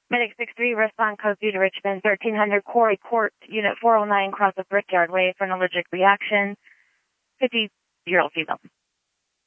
Medic 6-3, respond code 2 to Richmond, 1300 Quarry Court, Unit 409, cross the Brickyard Way for an allergic reaction. 50-year-old female.